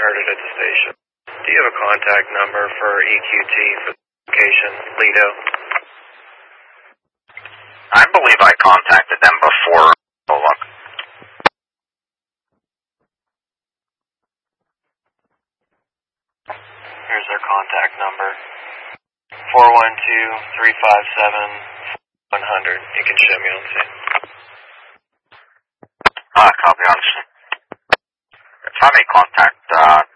heard it at the station. Do you have a contact number for EQT for the location, Lido? I believe I contacted them before. Oh, look. Here's their contact number. 412-357-100. You can show me on scene. Copy on scene. Try me contact